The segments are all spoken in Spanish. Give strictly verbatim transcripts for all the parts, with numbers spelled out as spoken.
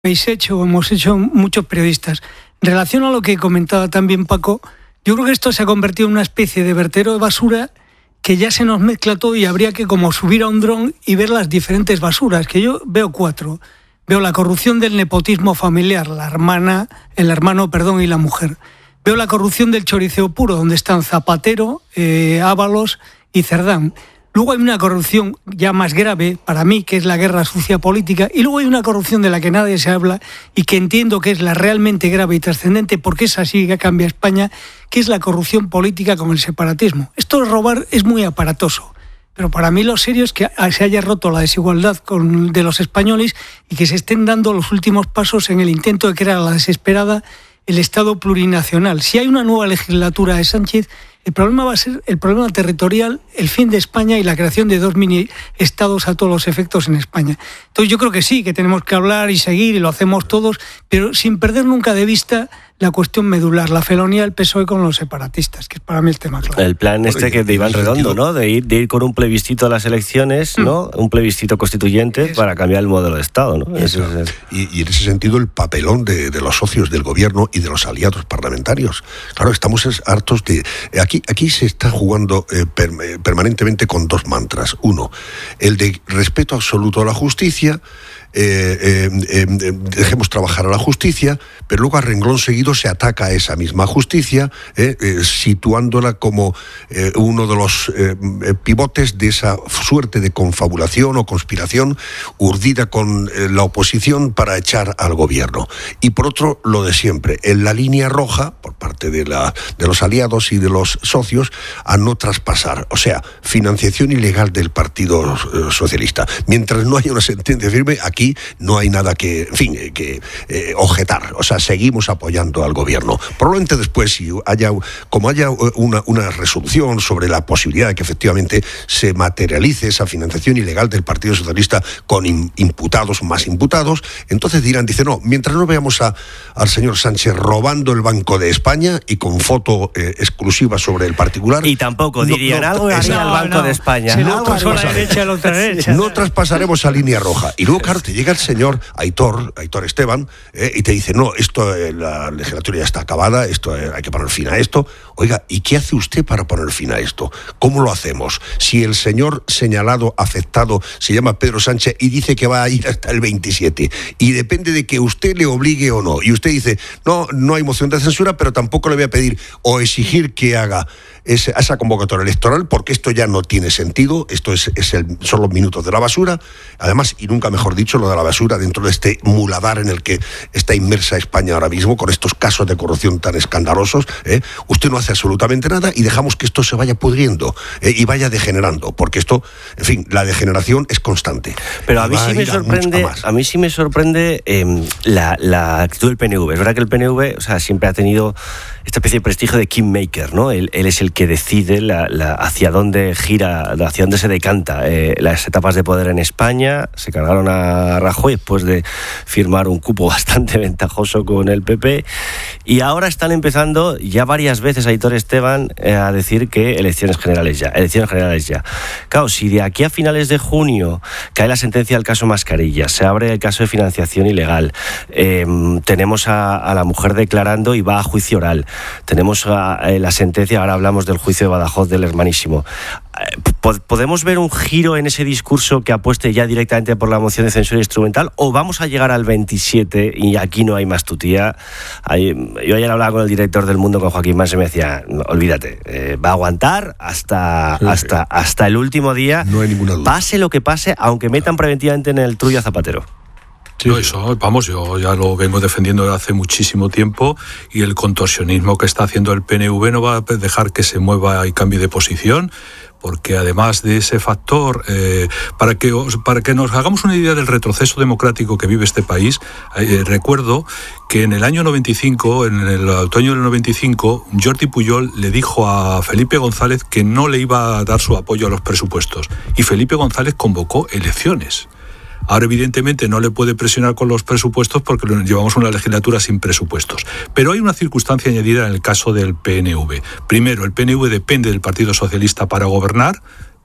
habéis hecho, hemos hecho muchos periodistas. En relación a lo que comentaba también Paco, yo creo que esto se ha convertido en una especie de vertedero de basura que ya se nos mezcla todo y habría que como subir a un dron y ver las diferentes basuras, que yo veo cuatro. Veo la corrupción del nepotismo familiar, la hermana, el hermano, perdón, y la mujer. Veo la corrupción del choriceo puro, donde están Zapatero, eh, Ábalos y Cerdán. Luego hay una corrupción ya más grave para mí, que es la guerra sucia política, y luego hay una corrupción de la que nadie se habla y que entiendo que es la realmente grave y trascendente, porque es así que cambia España, que es la corrupción política con el separatismo. Esto de robar es muy aparatoso, pero para mí lo serio es que se haya roto la desigualdad con, de los españoles y que se estén dando los últimos pasos en el intento de crear a la desesperada el Estado plurinacional. Si hay una nueva legislatura de Sánchez, el problema va a ser el problema territorial, el fin de España y la creación de dos mini estados a todos los efectos en España. Entonces yo creo que sí, que tenemos que hablar y seguir, y lo hacemos todos, pero sin perder nunca de vista la cuestión medular, la felonía del P S O E con los separatistas, que es para mí el tema clave. El plan este que de Iván Redondo, ¿no? De ir, de ir con un plebiscito a las elecciones, ¿no? Mm. Un plebiscito constituyente Eso. para cambiar el modelo de Estado, ¿no? Eso. Eso es el... y, y en ese sentido el papelón de, de los socios del gobierno y de los aliados parlamentarios. Claro, estamos hartos de... Aquí, aquí se está jugando eh, per, permanentemente con dos mantras. Uno, el de respeto absoluto a la justicia. Eh, eh, eh, dejemos trabajar a la justicia, pero luego a renglón seguido se ataca a esa misma justicia, eh, eh, situándola como eh, uno de los eh, pivotes de esa suerte de confabulación o conspiración urdida con eh, la oposición para echar al gobierno. Y por otro, lo de siempre, en la línea roja, por parte de, la, de los aliados y de los socios, a no traspasar, o sea, financiación ilegal del Partido eh, Socialista. Mientras no haya una sentencia firme, aquí no hay nada que, en fin, que eh, objetar. O sea, seguimos apoyando al gobierno. Probablemente después, si haya, como haya una, una resolución sobre la posibilidad de que efectivamente se materialice esa financiación ilegal del Partido Socialista con in, imputados más imputados, entonces dirán, dice, no, mientras no veamos a, al señor Sánchez robando el Banco de España y con foto eh, exclusiva sobre el particular... Y tampoco dirían no, no, algo haría no, el Banco no, de España. Si no, no, la derecha, la otra derecha. No traspasaremos a línea roja. Y luego, claro, te llega el señor Aitor, Aitor Esteban, eh, y te dice, no, esto, eh, la legislatura ya está acabada, esto eh, hay que poner fin a esto. Oiga, ¿y qué hace usted para poner fin a esto? ¿Cómo lo hacemos? Si el señor señalado, afectado, se llama Pedro Sánchez y dice que va a ir hasta el veintisiete, y depende de que usted le obligue o no, y usted dice, no, no hay moción de censura, pero tampoco le voy a pedir o exigir que haga esa, esa convocatoria electoral, porque esto ya no tiene sentido, esto es, es el, son los minutos de la basura, además, y nunca mejor dicho, lo de la basura dentro de este muladar en el que está inmersa España ahora mismo, con estos casos de corrupción tan escandalosos, ¿eh? Usted no hace absolutamente nada y dejamos que esto se vaya pudriendo ¿eh? y vaya degenerando, porque esto, en fin, la degeneración es constante. Pero a mí, sí me sorprende, a, a mí sí me sorprende eh, la, la actitud del P N V. Es verdad que el P N V, o sea, siempre ha tenido esta especie de prestigio de kingmaker, ¿no? Él, él es el que decide la, la, hacia dónde gira, hacia dónde se decanta eh, las etapas de poder en España. Se cargaron a Rajoy después de firmar un cupo bastante ventajoso con el P P, y ahora están empezando ya varias veces Aitor Esteban eh, a decir que elecciones generales ya, elecciones generales ya. Claro, si de aquí a finales de junio cae la sentencia del caso Mascarilla, se abre el caso de financiación ilegal, eh, tenemos a, a la mujer declarando y va a juicio oral, tenemos a, a la sentencia, ahora hablamos del juicio de Badajoz del hermanísimo. ¿Podemos ver un giro en ese discurso que apueste ya directamente por la moción de censura instrumental, o vamos a llegar al veintisiete y aquí no hay más tutía? Yo ayer hablaba con el director del Mundo, con Joaquín Mas, y me decía, no, olvídate, eh, va a aguantar hasta, sí, hasta, hasta el último día, no hay ninguna duda. Pase lo que pase, aunque metan preventivamente en el Trullo a Zapatero. Sí. No, eso, vamos, yo ya lo vengo defendiendo desde hace muchísimo tiempo, y el contorsionismo que está haciendo el P N V no va a dejar que se mueva y cambie de posición, porque además de ese factor, eh, para que para que nos hagamos una idea del retroceso democrático que vive este país, eh, recuerdo que en el año noventa y cinco, en el otoño del noventa y cinco, Jordi Pujol le dijo a Felipe González que no le iba a dar su apoyo a los presupuestos, y Felipe González convocó elecciones. Ahora, evidentemente, no le puede presionar con los presupuestos porque llevamos una legislatura sin presupuestos. Pero hay una circunstancia añadida en el caso del P N V. Primero, el P N V depende del Partido Socialista para gobernar.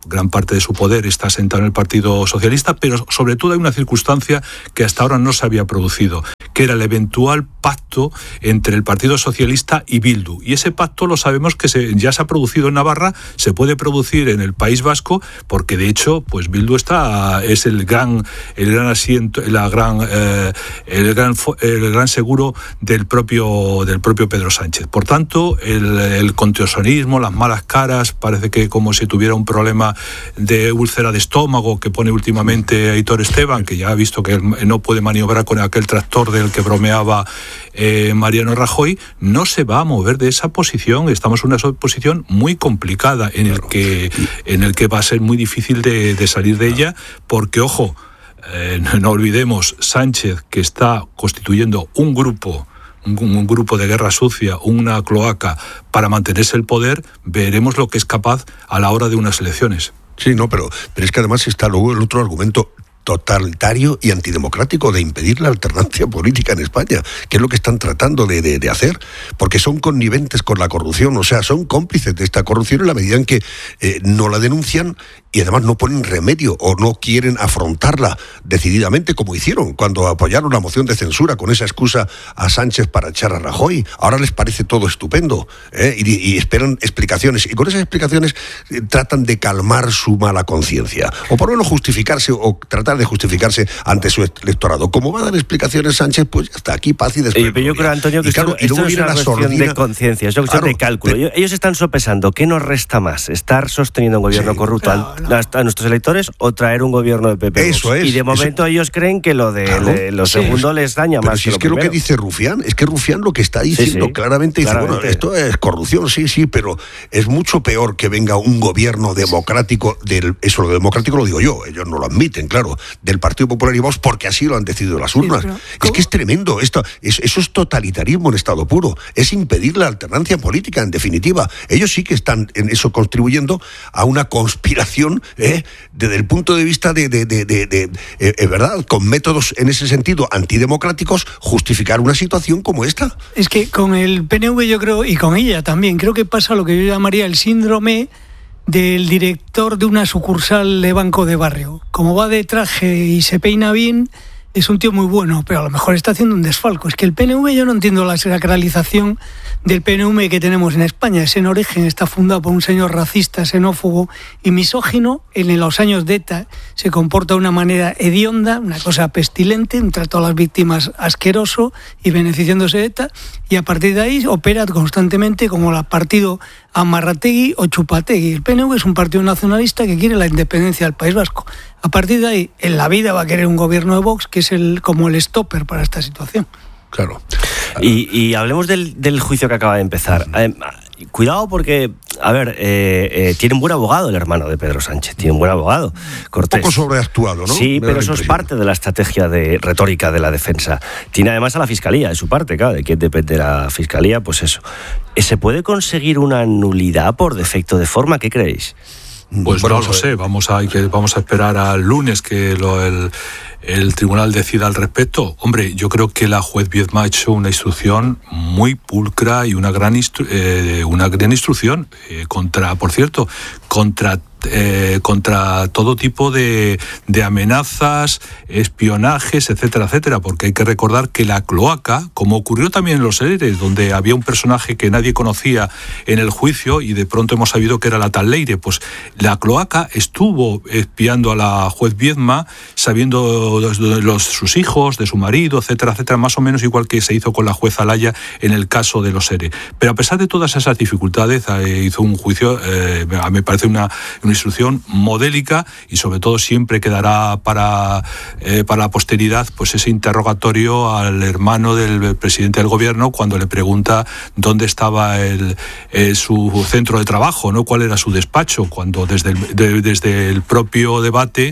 gran parte de su poder está sentado en el Partido Socialista, pero sobre todo hay una circunstancia que hasta ahora no se había producido, que era el eventual pacto entre el Partido Socialista y Bildu. Y ese pacto lo sabemos que se, ya se ha producido en Navarra, se puede producir en el País Vasco, porque de hecho, pues Bildu está es el gran, el gran asiento, la gran, eh, el gran, el gran seguro del propio, del propio Pedro Sánchez. Por tanto, el, el contorsionismo, las malas caras, parece que como si tuviera un problema de úlcera de estómago que pone últimamente Aitor Esteban, que ya ha visto que no puede maniobrar con aquel tractor del que bromeaba eh, Mariano Rajoy, no se va a mover de esa posición. Estamos en una posición muy complicada en el que, en el que va a ser muy difícil de, de salir de ella, porque, ojo, eh, no, no olvidemos, Sánchez, que está constituyendo un grupo Un, un grupo de guerra sucia, una cloaca para mantenerse el poder, veremos lo que es capaz a la hora de unas elecciones. Sí, no, pero, pero es que además está luego el otro argumento totalitario y antidemocrático de impedir la alternancia política en España, que es lo que están tratando de, de, de hacer, porque son conniventes con la corrupción, o sea, son cómplices de esta corrupción en la medida en que eh, no la denuncian y además no ponen remedio o no quieren afrontarla decididamente, como hicieron cuando apoyaron la moción de censura con esa excusa a Sánchez para echar a Rajoy. Ahora les parece todo estupendo, ¿eh? y, y esperan explicaciones, y con esas explicaciones eh, tratan de calmar su mala conciencia, o por lo menos justificarse o tratar de justificarse ante su electorado. Como va a dar explicaciones Sánchez, pues ya está, aquí paz y después. Eh, pero yo creo, Antonio, que y claro, esto, y luego esto viene es una la cuestión sordina de conciencia, es una cuestión claro, de cálculo. de... Ellos están sopesando qué nos resta más, estar sosteniendo un gobierno sí, corrupto claro, a, no. a nuestros electores o traer un gobierno de P P. Eso es. Y de momento eso... ellos creen que lo de claro, le, lo sí, segundo les daña pero más. Si que es que lo, lo que dice Rufián, es que Rufián lo que está diciendo sí, sí, claramente, dice, claramente, bueno, esto es corrupción, sí, sí, pero es mucho peor que venga un gobierno democrático, del, eso lo democrático lo digo yo, ellos no lo admiten, claro, del Partido Popular y Vox, porque así lo han decidido las urnas. Sí, es que es tremendo, esto, es, eso es totalitarismo en estado puro, es impedir la alternancia política, en definitiva. Ellos sí que están en eso contribuyendo a una conspiración, ¿eh? desde el punto de vista de, de, de, de, de eh, eh, ¿verdad? Con métodos en ese sentido antidemocráticos, justificar una situación como esta. Es que con el P N V yo creo, y con ella también, creo que pasa lo que yo llamaría el síndrome del director de una sucursal de banco de barrio. Como va de traje y se peina bien, es un tío muy bueno, pero a lo mejor está haciendo un desfalco. Es que el P N V, yo no entiendo la sacralización del P N V que tenemos en España. Ese en origen está fundado por un señor racista, xenófobo y misógino. En los años de ETA se comporta de una manera hedionda, una cosa pestilente, un trato a las víctimas asqueroso y beneficiándose de ETA. Y a partir de ahí opera constantemente como el partido Amarrategui o Chupategui. El P N V es un partido nacionalista que quiere la independencia del País Vasco. A partir de ahí, en la vida va a querer un gobierno de Vox, que es el como el stopper para esta situación. Claro. Y, y hablemos del, del juicio que acaba de empezar. Eh, cuidado porque, a ver, eh, eh, tiene un buen abogado el hermano de Pedro Sánchez, tiene un buen abogado, Cortés. Un poco sobreactuado, ¿no? Sí, pero eso es parte de la estrategia de retórica de la defensa. Tiene además a la Fiscalía de su parte, claro, de quién depende la Fiscalía, pues eso. ¿Se puede conseguir una nulidad por defecto de forma? ¿Qué creéis? Pues bueno, no lo sé, vamos a, vamos a esperar al lunes que lo, el, el tribunal decida al respecto. Hombre, yo creo que la juez Viedma ha hecho una instrucción muy pulcra y una gran, instru- eh, una gran instrucción eh, contra, por cierto, contra Eh, contra todo tipo de, de amenazas, espionajes, etcétera, etcétera, porque hay que recordar que la cloaca, como ocurrió también en los ERE, donde había un personaje que nadie conocía en el juicio y de pronto hemos sabido que era la tal Leire, pues la cloaca estuvo espiando a la juez Viedma, sabiendo de los, sus hijos, de su marido, etcétera, etcétera, más o menos igual que se hizo con la juez Alaya en el caso de los ERE. Pero a pesar de todas esas dificultades, eh, hizo un juicio, eh, me parece una una instrucción modélica y sobre todo siempre quedará para, eh, para la posteridad pues ese interrogatorio al hermano del presidente del gobierno cuando le pregunta dónde estaba el, eh, su centro de trabajo, ¿no? Cuál era su despacho, cuando desde el, de, desde el propio debate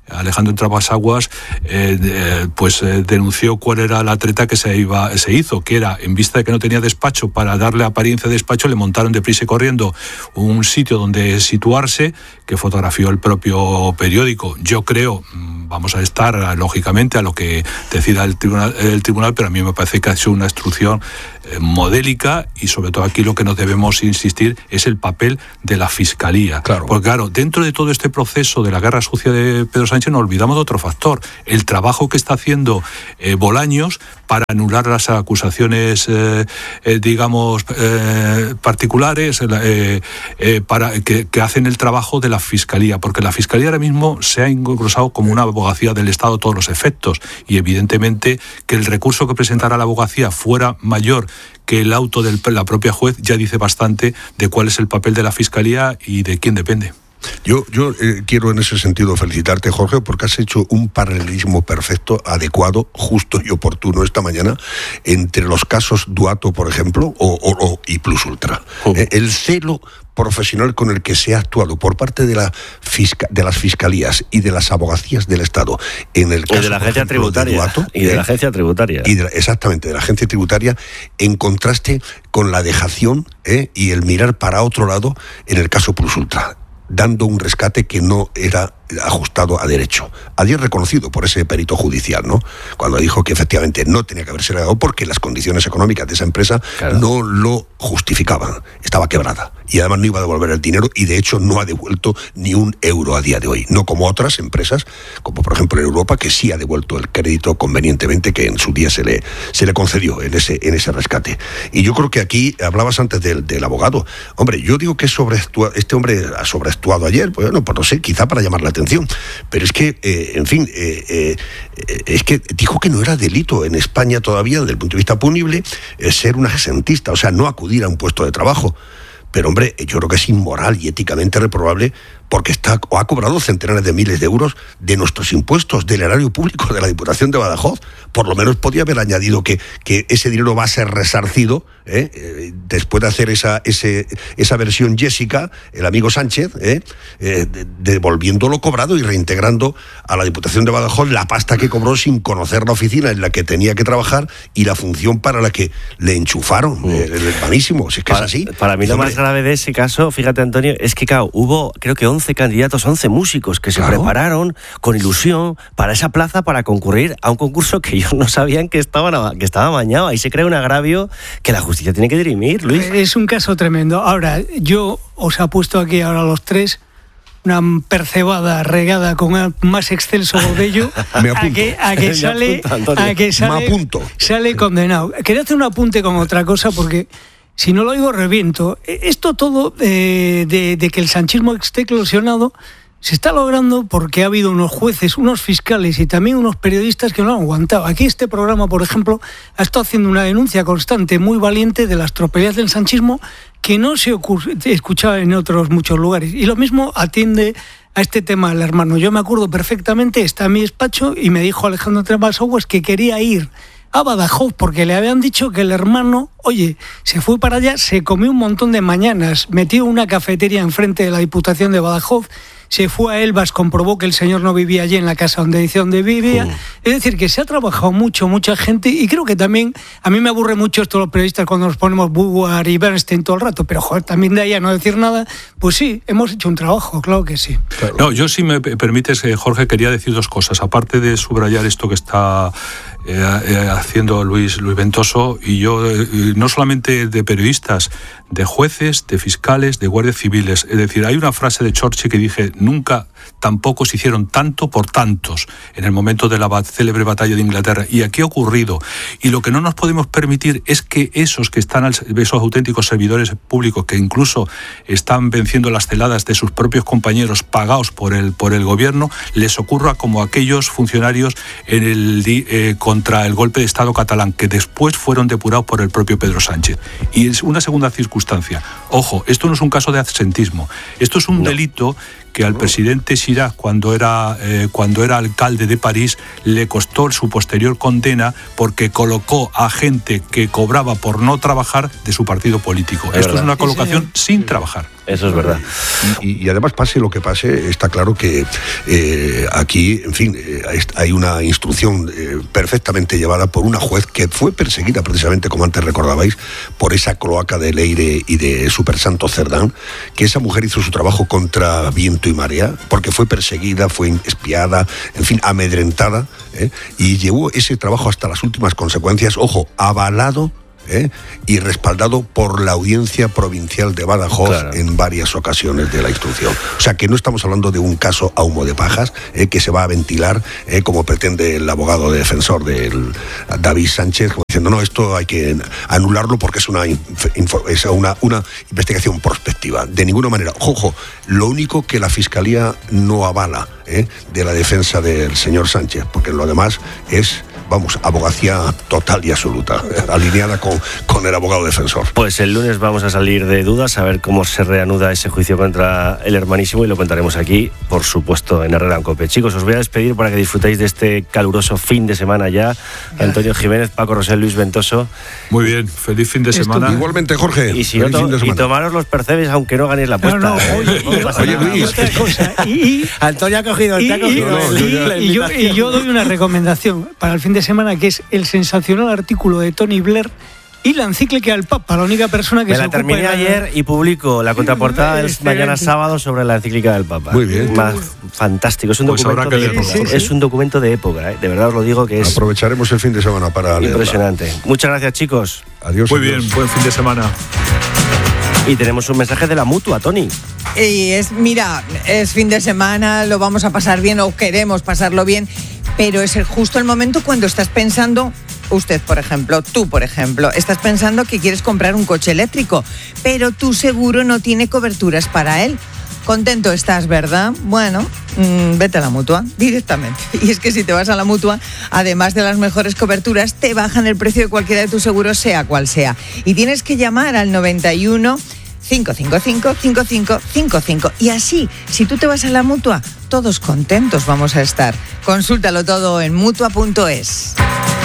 Alejandro Trabasaguas eh, eh, pues eh, denunció cuál era la treta que se iba se hizo, que era, en vista de que no tenía despacho, para darle apariencia de despacho, le montaron deprisa y corriendo un sitio donde situarse, que fotografió el propio periódico. Yo creo, vamos a estar, lógicamente, a lo que decida el tribunal, el tribunal, pero a mí me parece que ha sido una instrucción eh, modélica, y sobre todo aquí lo que nos debemos insistir es el papel de la Fiscalía. Claro. Porque claro, dentro de todo este proceso de la guerra sucia de Pedro Sánchez nos olvidamos de otro factor, el trabajo que está haciendo eh, Bolaños para anular las acusaciones, eh, eh, digamos, eh, particulares, eh, eh, para que, que hacen el trabajo de la Fiscalía, porque la Fiscalía ahora mismo se ha engrosado como una abogacía del Estado a todos los efectos, y evidentemente que el recurso que presentara la abogacía fuera mayor que el auto de la propia juez ya dice bastante de cuál es el papel de la Fiscalía y de quién depende. Yo, yo eh, quiero en ese sentido felicitarte, Jorge, porque has hecho un paralelismo perfecto, adecuado, justo y oportuno esta mañana entre los casos Duato, por ejemplo, o, o, o y Plus Ultra. Oh. Eh, el celo profesional con el que se ha actuado por parte de la fisca, de las fiscalías y de las abogacías del Estado en el caso, y de la agencia ejemplo, tributaria de Duato, y de eh, la agencia tributaria y de, exactamente de la agencia tributaria, en contraste con la dejación eh, y el mirar para otro lado en el caso Plus Ultra, dando un rescate que no era ajustado a derecho. Ayer reconocido por ese perito judicial, ¿no? Cuando dijo que efectivamente no tenía que haberse dado porque las condiciones económicas de esa empresa claro. no lo justificaban. Estaba quebrada. Y además no iba a devolver el dinero, y de hecho no ha devuelto ni un euro a día de hoy. No como otras empresas, como por ejemplo en Europa, que sí ha devuelto el crédito convenientemente que en su día se le, se le concedió en ese, en ese rescate. Y yo creo que aquí, hablabas antes del, del abogado. Hombre, yo digo que sobreactua, este hombre ha sobreactuado ayer, pues bueno, pues no sé, quizá para llamar la atención. Pero es que, eh, en fin, eh, eh, es que dijo que no era delito en España todavía, desde el punto de vista punible, eh, ser un asentista, o sea, no acudir a un puesto de trabajo. Pero, hombre, yo creo que es inmoral y éticamente reprobable, porque está o ha cobrado centenares de miles de euros de nuestros impuestos, del erario público de la Diputación de Badajoz. Por lo menos podía haber añadido que, que ese dinero va a ser resarcido, ¿eh? Eh, después de hacer esa, ese, esa versión Jessica, el amigo Sánchez, ¿eh? Eh, de, devolviendo lo cobrado y reintegrando a la Diputación de Badajoz la pasta que cobró sin conocer la oficina en la que tenía que trabajar y la función para la que le enchufaron. Mm. Eh, es malísimo, si es que para, es así. Para mí lo más grave de ese caso, fíjate, Antonio, es que claro, hubo, creo que once candidatos, once músicos que se claro. prepararon con ilusión para esa plaza, para concurrir a un concurso que ellos no sabían que estaba, que estaba amañado. Ahí se crea un agravio que la justicia tiene que dirimir, Luis. Es un caso tremendo. Ahora, yo os apuesto aquí ahora a los tres una percebada regada con el más excelso bello a que, a que sale, apunta, a que sale, sale condenado. Quería hacer un apunte con otra cosa, porque si no lo digo reviento. Esto todo eh, de, de que el sanchismo esté eclosionado se está logrando porque ha habido unos jueces, unos fiscales y también unos periodistas que no lo han aguantado. Aquí este programa, por ejemplo, ha estado haciendo una denuncia constante, muy valiente, de las tropelías del sanchismo que no se escuchaba en otros muchos lugares. Y lo mismo atiende a este tema el hermano. Yo me acuerdo perfectamente, está en mi despacho y me dijo Alejandro Trabasaguas que quería ir a Badajoz porque le habían dicho que el hermano, oye, se fue para allá, se comió un montón de mañanas, metió una cafetería enfrente de la Diputación de Badajoz, se fue a Elvas, comprobó que el señor no vivía allí en la casa donde dice donde vivía. Uh. Es decir, que se ha trabajado mucho, mucha gente, y creo que también, a mí me aburre mucho esto los periodistas cuando nos ponemos Buguar y Bernstein todo el rato, pero joder, también de ahí a no decir nada, pues sí, hemos hecho un trabajo, claro que sí. Claro. No, yo, si me permites, Jorge, quería decir dos cosas, aparte de subrayar esto que está eh, eh, haciendo Luis, Luis Ventoso, y yo, eh, no solamente de periodistas, de jueces, de fiscales, de guardias civiles. Es decir, hay una frase de Churchill que dije, nunca tampoco se hicieron tanto por tantos en el momento de la célebre batalla de Inglaterra. Y aquí ha ocurrido. Y lo que no nos podemos permitir es que esos que están, esos auténticos servidores públicos que incluso están venciendo las celadas de sus propios compañeros pagados por el, por el gobierno, les ocurra como aquellos funcionarios en el, eh, contra el golpe de Estado catalán, que después fueron depurados por el propio Pedro Sánchez. Y es una segunda circunstancia. Ojo, esto no es un caso de absentismo. Esto es un no. delito que al presidente Chirac, cuando era, eh, cuando era alcalde de París, le costó su posterior condena porque colocó a gente que cobraba por no trabajar de su partido político. Es Esto verdad. es una colocación sí, sin trabajar. Eso es verdad. Y, y además, pase lo que pase, está claro que eh, aquí, en fin, eh, hay una instrucción eh, perfectamente llevada por una juez que fue perseguida precisamente, como antes recordabais, por esa cloaca de Leire y de Super Santo Cerdán, que esa mujer hizo su trabajo contra viento y marea, porque fue perseguida, fue espiada, en fin, amedrentada, ¿eh? y llevó ese trabajo hasta las últimas consecuencias, ojo, avalado ¿Eh? y respaldado por la Audiencia Provincial de Badajoz claro. en varias ocasiones de la instrucción. O sea que no estamos hablando de un caso a humo de pajas eh, que se va a ventilar eh, como pretende el abogado defensor del David Sánchez, como diciendo no, esto hay que anularlo porque es una, es una, una investigación prospectiva. De ninguna manera. Ojo, lo único que la Fiscalía no avala eh, de la defensa del señor Sánchez, porque lo demás es... vamos, abogacía total y absoluta, alineada con, con el abogado defensor. Pues el lunes vamos a salir de dudas, a ver cómo se reanuda ese juicio contra el hermanísimo y lo contaremos aquí, por supuesto, en Herrera en Cope. Chicos, os voy a despedir para que disfrutéis de este caluroso fin de semana ya. Antonio Jiménez, Paco Rosell, Luis Ventoso. Muy bien, feliz fin de semana. Esto, igualmente, Jorge. Y, si no to- y tomaros los percebes aunque no ganéis la apuesta. No, no, oye, oye Luis. Otra cosa. Y, y, Antonio ha cogido, y, te ha cogido. Y, y, y, y, yo, y yo doy una recomendación para el fin de semana, que es el sensacional artículo de Tony Blair y la encíclica del Papa, la única persona que Me se la ocupa terminé de la... ayer y publico la contraportada el mañana sábado sobre la encíclica del Papa. Muy bien. Más fantástico. Es un pues documento de época. Sí, sí. Es un documento de época, ¿eh? De verdad os lo digo que es... Aprovecharemos el fin de semana para leerla. Impresionante. Muchas gracias, chicos. Adiós. Muy adiós. bien, buen fin de semana. Y tenemos un mensaje de la Mutua, Tony. Y es, mira, es fin de semana, lo vamos a pasar bien o queremos pasarlo bien, pero es el, justo el momento cuando estás pensando, usted por ejemplo, tú por ejemplo, estás pensando que quieres comprar un coche eléctrico, pero tu seguro no tiene coberturas para él. Contento estás, ¿verdad? Bueno, mmm, vete a la Mutua directamente. Y es que si te vas a la Mutua, además de las mejores coberturas, te bajan el precio de cualquiera de tus seguros, sea cual sea. Y tienes que llamar al noventa y uno, cinco cinco cinco, cinco cinco cinco cinco. Y así, si tú te vas a la Mutua, todos contentos vamos a estar. Consúltalo todo en mutua punto es.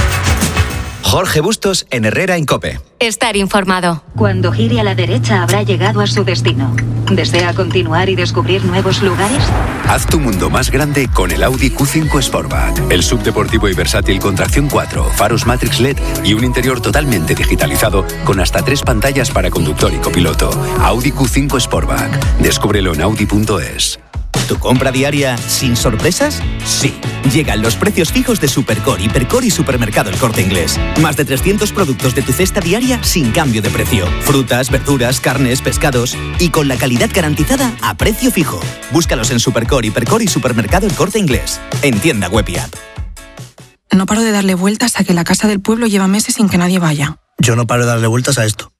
Jorge Bustos en Herrera en Cope. Estar informado. Cuando gire a la derecha habrá llegado a su destino. ¿Desea continuar y descubrir nuevos lugares? Haz tu mundo más grande con el Audi Q cinco Sportback. El subdeportivo y versátil con tracción cuatro, faros Matrix L E D y un interior totalmente digitalizado con hasta tres pantallas para conductor y copiloto. Audi Q cinco Sportback. Descúbrelo en audi punto es. ¿Tu compra diaria sin sorpresas? Sí. Llegan los precios fijos de Supercore, Hipercore y Supermercado El Corte Inglés. Más de trescientos productos de tu cesta diaria sin cambio de precio. Frutas, verduras, carnes, pescados y con la calidad garantizada a precio fijo. Búscalos en Supercore, Hipercore y Supermercado El Corte Inglés. En tienda web y app. No paro de darle vueltas a que la casa del pueblo lleva meses sin que nadie vaya. Yo no paro de darle vueltas a esto.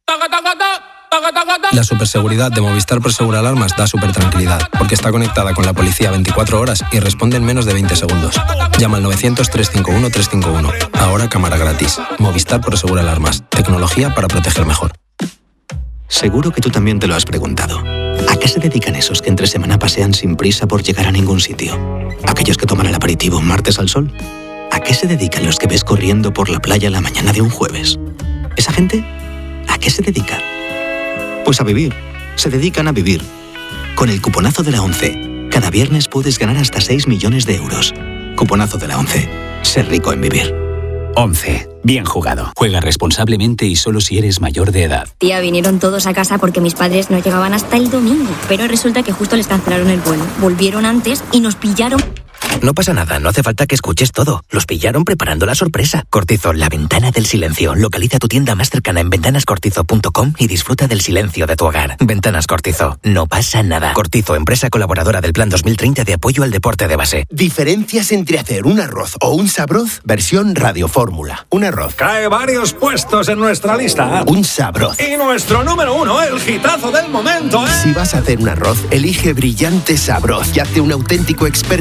La superseguridad de Movistar Prosegura Alarmas da supertranquilidad, porque está conectada con la policía veinticuatro horas y responde en menos de veinte segundos. Llama al novecientos, trescientos cincuenta y uno, trescientos cincuenta y uno. Ahora cámara gratis. Movistar Prosegura Alarmas. Tecnología para proteger mejor. Seguro que tú también te lo has preguntado. ¿A qué se dedican esos que entre semana pasean sin prisa por llegar a ningún sitio? ¿Aquellos que toman el aperitivo un martes al sol? ¿A qué se dedican los que ves corriendo por la playa la mañana de un jueves? ¿Esa gente? ¿A qué se dedica? Pues a vivir. Se dedican a vivir. Con el cuponazo de la ONCE, cada viernes puedes ganar hasta seis millones de euros. Cuponazo de la ONCE. Ser rico en vivir. ONCE. Bien jugado. Juega responsablemente y solo si eres mayor de edad. Tía, vinieron todos a casa porque mis padres no llegaban hasta el domingo. Pero resulta que justo les cancelaron el vuelo. Volvieron antes y nos pillaron... No pasa nada, no hace falta que escuches todo. Los pillaron preparando la sorpresa. Cortizo, la ventana del silencio. Localiza tu tienda más cercana en ventanas cortizo punto com y disfruta del silencio de tu hogar. Ventanas Cortizo, no pasa nada. Cortizo, empresa colaboradora del Plan dos mil treinta de apoyo al deporte de base. Diferencias entre hacer un arroz o un sabroz, versión radiofórmula. Un arroz. Cae varios puestos en nuestra lista. Un sabroz. Y nuestro número uno, el hitazo del momento, ¿eh? Si vas a hacer un arroz, elige Brillante Sabroz y hazte un auténtico experto en arroz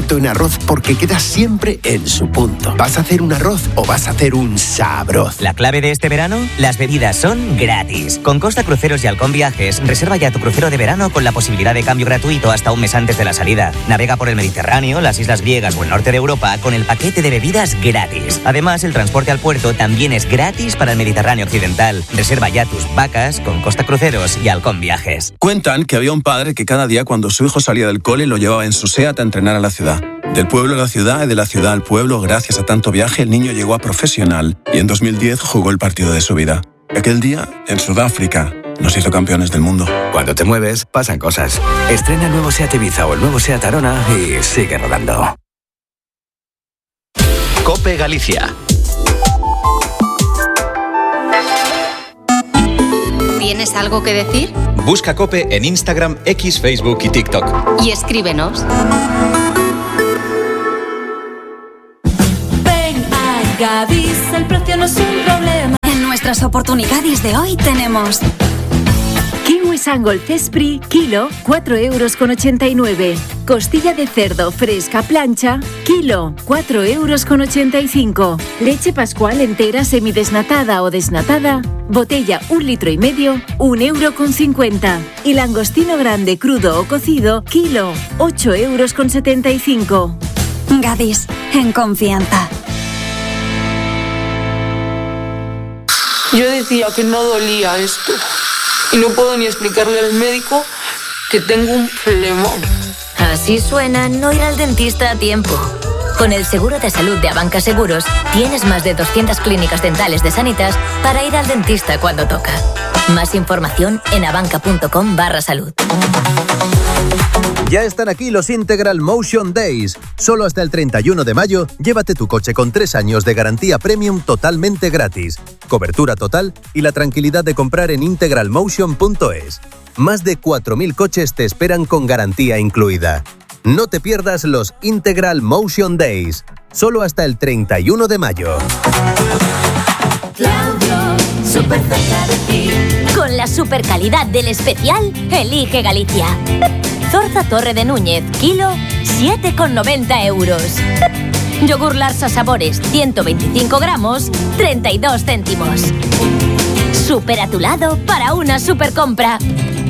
arroz porque queda siempre en su punto. ¿Vas a hacer un arroz o vas a hacer un sabroz? La clave de este verano, las bebidas son gratis. Con Costa Cruceros y Halcón Viajes, reserva ya tu crucero de verano con la posibilidad de cambio gratuito hasta un mes antes de la salida. Navega por el Mediterráneo, las islas griegas o el norte de Europa con el paquete de bebidas gratis. Además, el transporte al puerto también es gratis para el Mediterráneo occidental. Reserva ya tus vacas con Costa Cruceros y Halcón Viajes. Cuentan que había un padre que cada día cuando su hijo salía del cole lo llevaba en su SEAT a entrenar a la ciudad. Del pueblo a la ciudad y de la ciudad al pueblo, gracias a tanto viaje, el niño llegó a profesional y en dos mil diez jugó el partido de su vida. Aquel día, en Sudáfrica, nos hizo campeones del mundo. Cuando te mueves, pasan cosas. Estrena el nuevo SEAT Ibiza o el nuevo SEAT Arona y sigue rodando. COPE Galicia. ¿Tienes algo que decir? Busca COPE en Instagram, X, Facebook y TikTok. Y escríbenos. Ven a Gadis, el precio no es un problema. En nuestras oportunidades de hoy tenemos kiwi sangol Cespri, kilo, cuatro euros con ochenta y nueve. Costilla de cerdo fresca plancha, kilo, cuatro euros con ochenta y cinco. Leche pascual entera semidesnatada o desnatada, botella un litro y medio, un euro con cincuenta. Y langostino grande crudo o cocido, kilo, ocho euros con setenta y cinco. Gadis, en confianza. Yo decía que no dolía esto y no puedo ni explicarle al médico que tengo un flemón. Así suena no ir al dentista a tiempo. Con el seguro de salud de Abanca Seguros, tienes más de doscientas clínicas dentales de Sanitas para ir al dentista cuando toca. Más información en abanca.com barra salud. Ya están aquí los Integral Motion Days. Solo hasta el treinta y uno de mayo, llévate tu coche con tres años de garantía premium totalmente gratis, cobertura total y la tranquilidad de comprar en integral motion punto es. Más de cuatro mil coches te esperan con garantía incluida. No te pierdas los Integral Motion Days. Solo hasta el treinta y uno de mayo. Claudio, súper cerca de ti. Con la super calidad del especial, elige Galicia. Zorza Torre de Núñez, kilo, siete con noventa euros. Yogur Larsa Sabores, ciento veinticinco gramos, treinta y dos céntimos. Súper a tu lado para una super compra.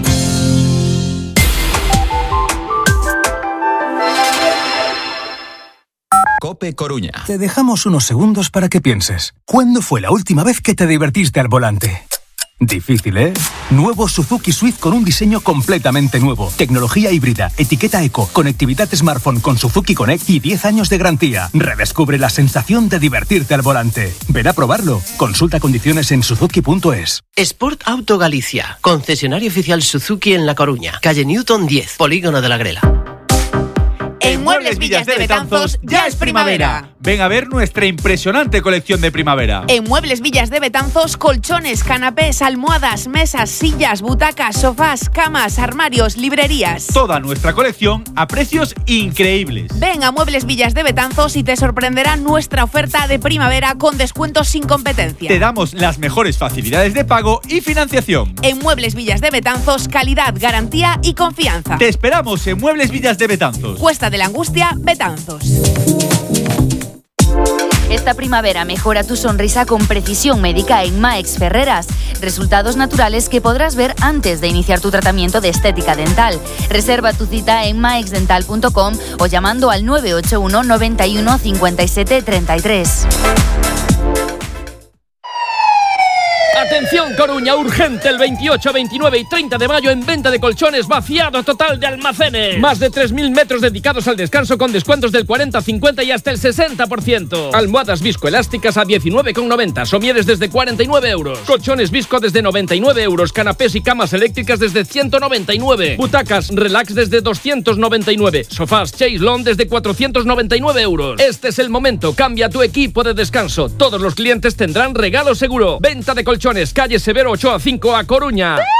COPE Coruña. Te dejamos unos segundos para que pienses. ¿Cuándo fue la última vez que te divertiste al volante? Difícil, ¿eh? Nuevo Suzuki Swift con un diseño completamente nuevo. Tecnología híbrida, etiqueta eco, conectividad smartphone con Suzuki Connect y diez años de garantía. Redescubre la sensación de divertirte al volante. Ven a probarlo. Consulta condiciones en suzuki punto es. Sport Auto Galicia, concesionario oficial Suzuki en La Coruña, calle Newton diez, Polígono de la Grela. En Muebles Villas de Betanzos ya es primavera. Ven a ver nuestra impresionante colección de primavera. En Muebles Villas de Betanzos, colchones, canapés, almohadas, mesas, sillas, butacas, sofás, camas, armarios, librerías. Toda nuestra colección a precios increíbles. Ven a Muebles Villas de Betanzos y te sorprenderá nuestra oferta de primavera con descuentos sin competencia. Te damos las mejores facilidades de pago y financiación. En Muebles Villas de Betanzos, calidad, garantía y confianza. Te esperamos en Muebles Villas de Betanzos. Cuesta de la Angustia, Betanzos. Esta primavera mejora tu sonrisa con precisión médica en Maex Ferreras. Resultados naturales que podrás ver antes de iniciar tu tratamiento de estética dental. Reserva tu cita en maeix dental punto com o llamando al nueve ocho uno, noventa y uno, cincuenta y siete, treinta y tres. Atención Coruña, urgente el veintiocho, veintinueve y treinta de mayo en venta de colchones, vaciado total de almacenes. Más de tres mil metros dedicados al descanso con descuentos del cuarenta, cincuenta y hasta el sesenta por ciento. Almohadas viscoelásticas a diecinueve con noventa, somieres desde cuarenta y nueve euros. Colchones visco desde noventa y nueve euros, canapés y camas eléctricas desde ciento noventa y nueve. Butacas relax desde doscientos noventa y nueve. Sofás Chase Lawn desde cuatrocientos noventa y nueve euros. Este es el momento, cambia tu equipo de descanso. Todos los clientes tendrán regalo seguro. Venta de colchones, calle Severo Ochoa cinco a Coruña.